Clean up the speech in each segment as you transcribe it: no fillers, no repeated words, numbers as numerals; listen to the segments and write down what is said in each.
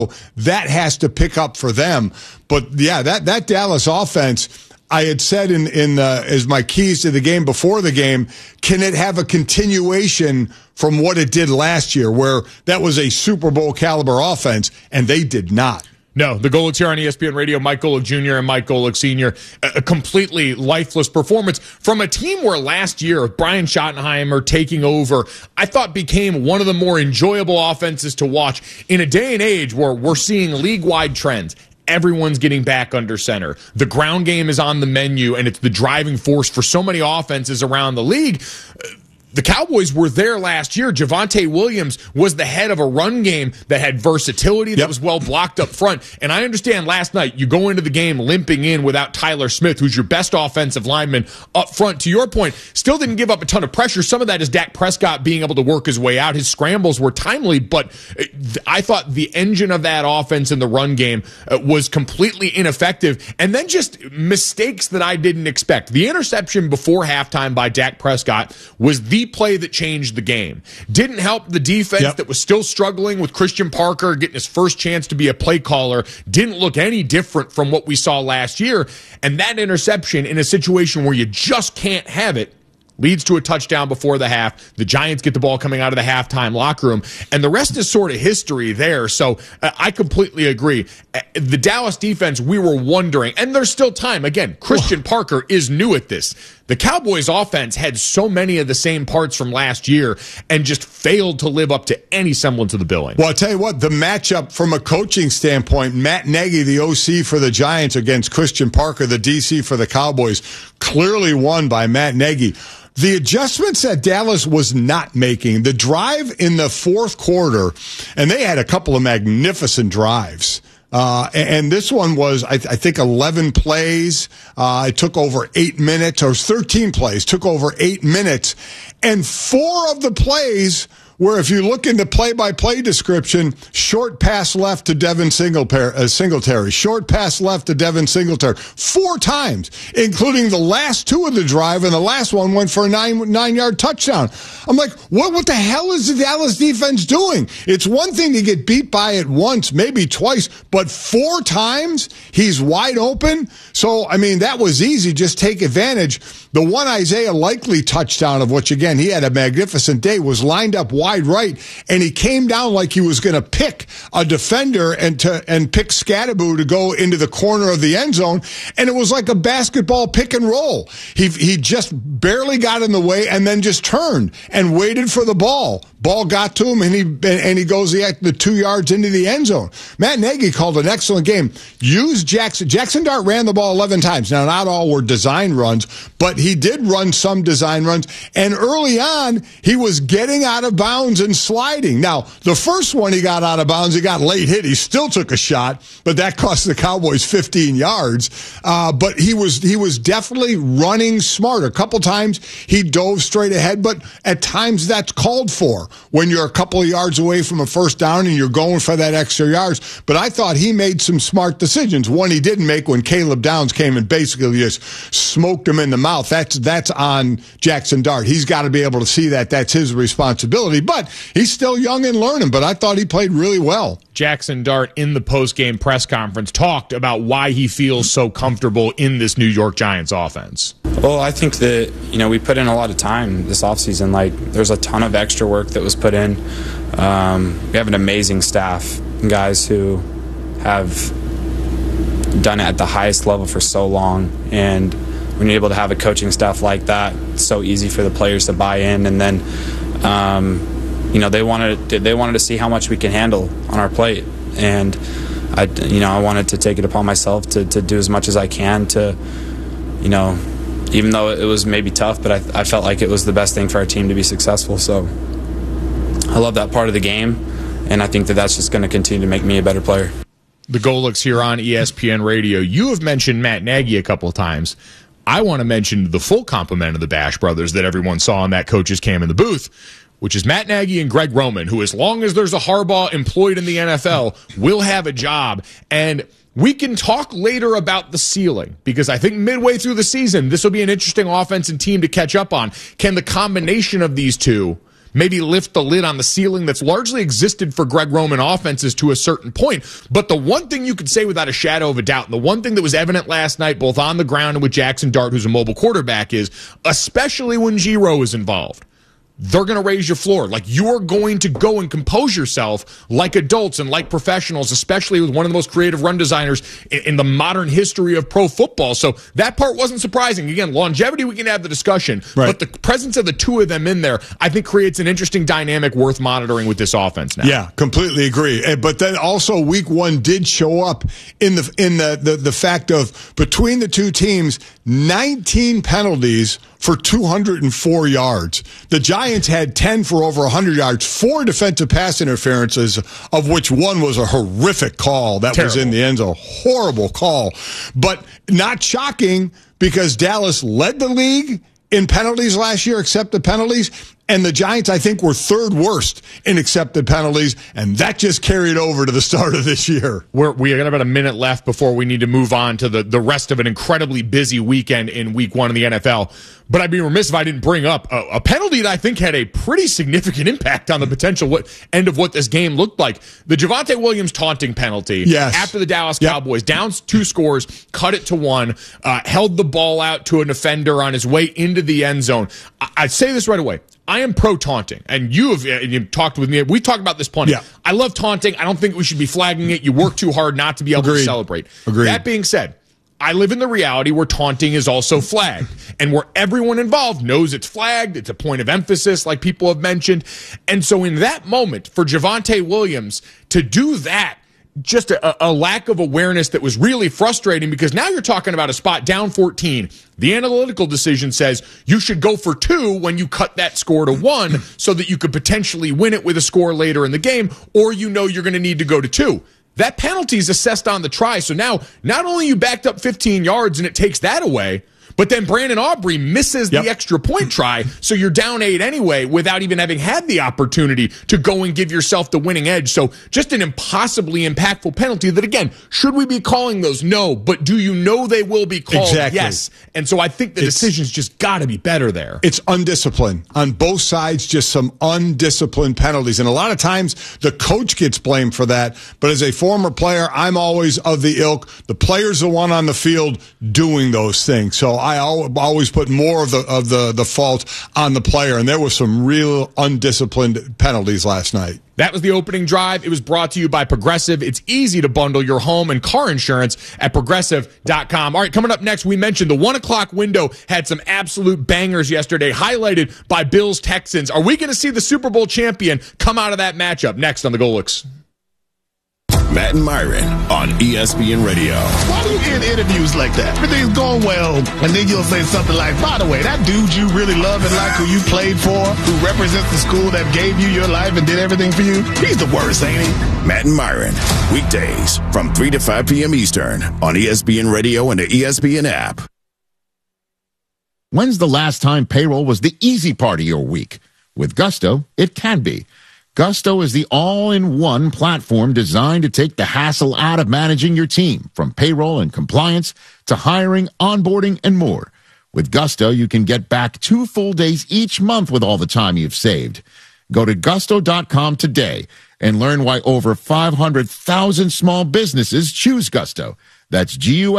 that has to pick up for them. But, yeah, that Dallas offense, I had said as my keys to the game before the game, can it have a continuation from what it did last year, where that was a Super Bowl caliber offense, and they did not. No, the Golics here on ESPN Radio, Mike Golic Jr. and Mike Golic Sr., a completely lifeless performance from a team where last year, Brian Schottenheimer taking over, I thought became one of the more enjoyable offenses to watch in a day and age where we're seeing league-wide trends. Everyone's getting back under center. The ground game is on the menu, and it's the driving force for so many offenses around the league. The Cowboys were there last year. Javonte Williams was the head of a run game that had versatility, that was well blocked up front. And I understand last night you go into the game limping in without Tyler Smith, who's your best offensive lineman up front. To your point, still didn't give up a ton of pressure. Some of that is Dak Prescott being able to work his way out. His scrambles were timely, but I thought the engine of that offense in the run game was completely ineffective. And then just mistakes that I didn't expect. The interception before halftime by Dak Prescott was the play that changed the game. Didn't help the defense that was still struggling with Christian Parker getting his first chance to be a play caller. Didn't look any different from what we saw last year. And that interception in a situation where you just can't have it leads to a touchdown before the half. The Giants get the ball coming out of the halftime locker room, and the rest is sort of history there. So I completely agree. The Dallas defense, we were wondering, and there's still time. Again, Christian Parker is new at this. The Cowboys offense had so many of the same parts from last year and just failed to live up to any semblance of the billing. Well, I'll tell you what, the matchup from a coaching standpoint, Matt Nagy, the OC for the Giants, against Christian Parker, the DC for the Cowboys, clearly won by Matt Nagy. The adjustments that Dallas was not making, the drive in the fourth quarter, and they had a couple of magnificent drives. And this one was, I think, 11 plays. It took over 8 minutes, or it was 13 plays, took over 8 minutes. And 4 of the plays where, if you look in the play-by-play description, short pass left to Devin Singletary, short pass left to Devin Singletary, 4 times, including the last 2 of the drive, and the last one went for a 9-yard touchdown. I'm like, what the hell is the Dallas defense doing? It's one thing to get beat by it once, maybe twice, but 4 times he's wide open. So, I mean, that was easy. Just take advantage. The one Isaiah Likely touchdown, of which, again, he had a magnificent day, was lined up wide right, and he came down like he was going to pick a defender and pick Scadaboo to go into the corner of the end zone, and it was like a basketball pick and roll. He just barely got in the way and then just turned and waited for the ball. Ball got to him, and he goes the 2 yards into the end zone. Matt Nagy called an excellent game. Used Jackson Dart ran the ball 11 times. Now, not all were design runs, but he did run some design runs. And early on, he was getting out of bounds and sliding. Now, the first one he got out of bounds, he got late hit. He still took a shot, but that cost the Cowboys 15 yards. But he was definitely running smart. A couple times he dove straight ahead, but at times that's called for when you're a couple of yards away from a first down and you're going for that extra yards. But I thought he made some smart decisions. One he didn't make when Caleb Downs came and basically just smoked him in the mouth. That's on Jackson Dart. He's got to be able to see that. That's his responsibility. But he's still young and learning, but I thought he played really well. Jackson Dart, in the post-game press conference, talked about why he feels so comfortable in this New York Giants offense. Well, I think that, we put in a lot of time this offseason. There's a ton of extra work that was put in. We have an amazing staff, guys who have done it at the highest level for so long. And when you're able to have a coaching staff like that, it's so easy for the players to buy in. And then, they wanted to see how much we can handle on our plate. And I wanted to take it upon myself to do as much as I can to, even though it was maybe tough, but I felt like it was the best thing for our team to be successful. So I love that part of the game, and I think that that's just going to continue to make me a better player. The Golics here on ESPN Radio. You have mentioned Matt Nagy a couple of times. I want to mention the full complement of the Bash brothers that everyone saw in that coach's cam in the booth, which is Matt Nagy and Greg Roman, who, as long as there's a Harbaugh employed in the NFL, will have a job. And we can talk later about the ceiling, because I think midway through the season, this will be an interesting offense and team to catch up on. Can the combination of these two maybe lift the lid on the ceiling that's largely existed for Greg Roman offenses to a certain point. But the one thing you could say without a shadow of a doubt, and the one thing that was evident last night, both on the ground and with Jackson Dart, who's a mobile quarterback, is especially when Giro is involved, they're going to raise your floor. Like, you're going to go and compose yourself like adults and like professionals, especially with one of the most creative run designers in the modern history of pro football. So that part wasn't surprising. Again, longevity, we can have the discussion, but the presence of the two of them in there, I think, creates an interesting dynamic worth monitoring with this offense now. Yeah, completely agree. But then also week one did show up in the fact of, between the two teams, 19 penalties for 204 yards. The Giants had 10 for over 100 yards, 4 defensive pass interferences, of which one was a horrific call that was in the end zone. Horrible call. But not shocking, because Dallas led the league in penalties last year, accepted penalties, and the Giants, I think, were third worst in accepted penalties, and that just carried over to the start of this year. We got about a minute left before we need to move on to the rest of an incredibly busy weekend in week one of the NFL. But I'd be remiss if I didn't bring up a penalty that I think had a pretty significant impact on the potential end of what this game looked like. The Javonte Williams taunting penalty after the Dallas Cowboys, down 2 scores, cut it to 1, held the ball out to an offender on his way into the end zone. I'd say this right away. I am pro-taunting, and you've talked with me. We talked about this plenty. Yeah. I love taunting. I don't think we should be flagging it. You work too hard not to be able to celebrate. Agreed. That being said, I live in the reality where taunting is also flagged, and where everyone involved knows it's flagged. It's a point of emphasis, like people have mentioned. And so in that moment, for Javonte Williams to do that, just a lack of awareness that was really frustrating, because now you're talking about a spot down 14. The analytical decision says you should go for 2 when you cut that score to 1 so that you could potentially win it with a score later in the game, or you're going to need to go to 2. That penalty is assessed on the try. So now not only you backed up 15 yards and it takes that away, but then Brandon Aubrey misses the extra point try, so you're down 8 anyway without even having had the opportunity to go and give yourself the winning edge. So just an impossibly impactful penalty that, again, should we be calling those? No, but do you know they will be called? Exactly. Yes. And so I think the decision's just got to be better there. It's undisciplined. On both sides, just some undisciplined penalties. And a lot of times the coach gets blamed for that. But as a former player, I'm always of the ilk. The player's the one on the field doing those things. So I always put more of the fault on the player, and there was some real undisciplined penalties last night. That was the opening drive. It was brought to you by Progressive. It's easy to bundle your home and car insurance at Progressive.com. All right, coming up next, we mentioned the 1 o'clock window had some absolute bangers yesterday, highlighted by Bills-Texans. Are we going to see the Super Bowl champion come out of that matchup? Next on the Golix. Matt and Myron on ESPN Radio. Why do you end interviews like that? Everything's going well, and then you'll say something like, by the way, that dude you really love and like, who you played for, who represents the school that gave you your life and did everything for you, he's the worst, ain't he? Matt and Myron, weekdays from 3 to 5 p.m. Eastern on ESPN Radio and the ESPN app. When's the last time payroll was the easy part of your week? With Gusto, it can be. Gusto is the all-in-one platform designed to take the hassle out of managing your team, from payroll and compliance to hiring, onboarding, and more. With Gusto, you can get back 2 full days each month with all the time you've saved. Go to gusto.com today and learn why over 500,000 small businesses choose Gusto. That's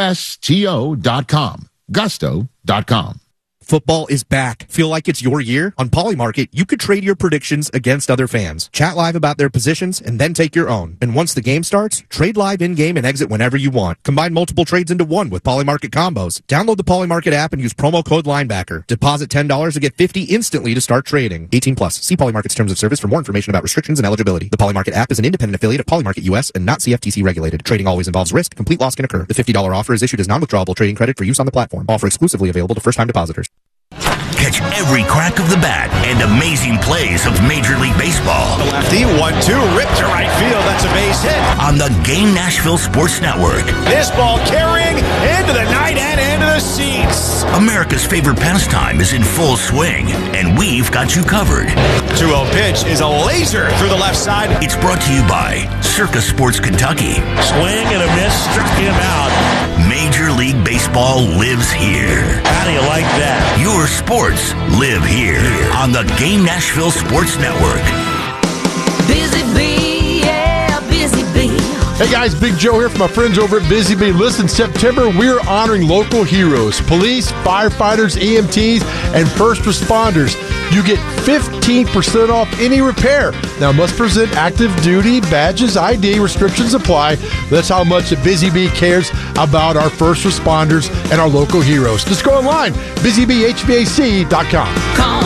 GUSTO.com. Gusto.com. Football is back. Feel like it's your year? On Polymarket, you could trade your predictions against other fans. Chat live about their positions and then take your own. And once the game starts, trade live in-game and exit whenever you want. Combine multiple trades into one with Polymarket combos. Download the Polymarket app and use promo code Linebacker. Deposit $10 to get $50 instantly to start trading. 18 plus. See Polymarket's terms of service for more information about restrictions and eligibility. The Polymarket app is an independent affiliate of Polymarket US and not CFTC regulated. Trading always involves risk. Complete loss can occur. The $50 offer is issued as non-withdrawable trading credit for use on the platform. Offer exclusively available to first-time depositors. Catch every crack of the bat and amazing plays of Major League Baseball. The lefty, 1-2, ripped to right field. That's a base hit. On the Game Nashville Sports Network. This ball carrying into the night and into the seats. America's favorite pastime is in full swing, and we've got you covered. 2-0 pitch is a laser through the left side. It's brought to you by Circa Sports Kentucky. Swing and a miss, struck him out. Major Major League Baseball lives here. How do you like that? Your sports live here on the Game Nashville Sports Network. Busy Bee, yeah, Busy Bee. Hey guys, Big Joe here from my friends over at Busy Bee. Listen, September, we're honoring local heroes, police, firefighters, EMTs, and first responders. You get 15% off any repair. Now, must present active duty badges, ID, restrictions apply. That's how much Busy Bee cares about our first responders and our local heroes. Just go online, busybeehvac.com. Call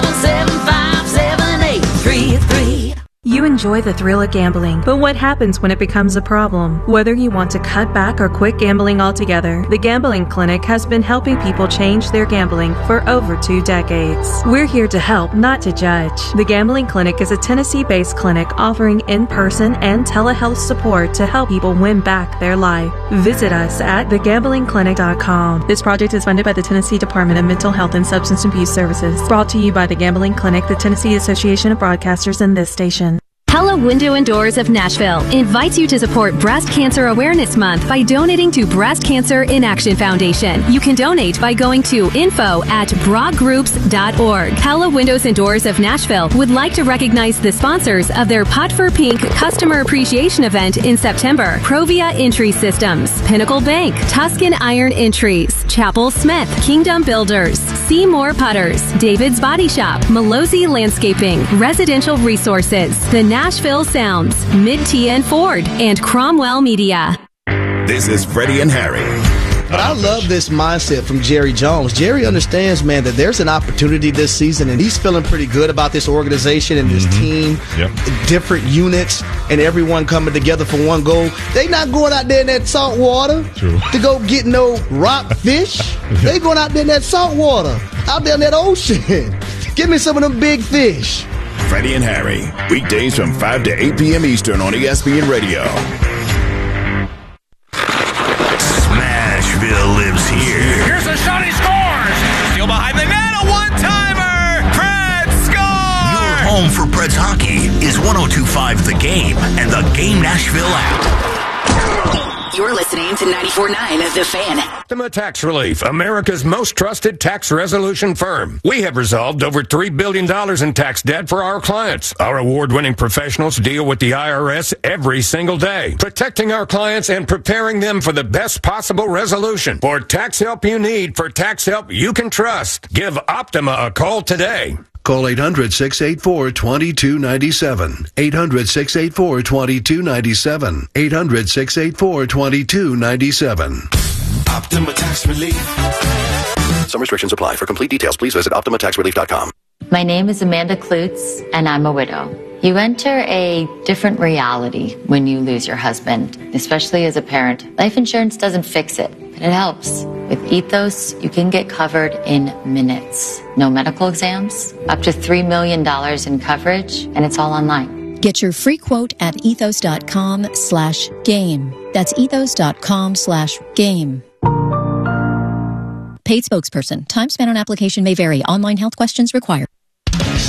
775-7833. You enjoy the thrill of gambling, but what happens when it becomes a problem? Whether you want to cut back or quit gambling altogether, the Gambling Clinic has been helping people change their gambling for over 2 decades. We're here to help, not to judge. The Gambling Clinic is a Tennessee-based clinic offering in-person and telehealth support to help people win back their life. Visit us at thegamblingclinic.com. This project is funded by the Tennessee Department of Mental Health and Substance Abuse Services. Brought to you by the Gambling Clinic, the Tennessee Association of Broadcasters, and this station. Hello Window and Doors of Nashville invites you to support Breast Cancer Awareness Month by donating to Breast Cancer in Action Foundation. You can donate by going to info@broadgroups.org. Hello Windows and Doors of Nashville would like to recognize the sponsors of their Pot for Pink Customer Appreciation Event in September. Provia Entry Systems, Pinnacle Bank, Tuscan Iron Entries, Chapel Smith, Kingdom Builders, Seymour Putters, David's Body Shop, Malozzi Landscaping, Residential Resources, the Nashville Sounds, Mid-T and Ford, and Cromwell Media. This is Freddie and Harry. But I love this mindset from Jerry Jones. Jerry understands, man, that there's an opportunity this season, and he's feeling pretty good about this organization and this team, different units, and everyone coming together for one goal. They not going out there in that salt water to go get no rock fish. They going out there in that salt water, out there in that ocean. Give me some of them big fish. Freddie and Harry, weekdays from 5 to 8 p.m. Eastern on ESPN Radio. Smashville lives here. Here's a shot, he scores! Still behind the net, a one-timer! Preds score! Your home for Preds hockey is 102.5 The Game and the Game Nashville app. You're listening to 94.9 The Fan. Optima Tax Relief, America's most trusted tax resolution firm. We have resolved over $3 billion in tax debt for our clients. Our award-winning professionals deal with the IRS every single day, protecting our clients and preparing them for the best possible resolution. For tax help you need, for tax help you can trust, give Optima a call today. Call 800-684-2297. 800-684-2297. 800-684-2297. Optima Tax Relief. Some restrictions apply. For complete details, please visit OptimaTaxRelief.com. My name is Amanda Klutz, and I'm a widow. You enter a different reality when you lose your husband, especially as a parent. Life insurance doesn't fix it, but it helps. With Ethos, you can get covered in minutes. No medical exams, up to $3 million in coverage, and it's all online. Get your free quote at ethos.com/game. That's ethos.com/game. Paid spokesperson. Time spent on application may vary. Online health questions required.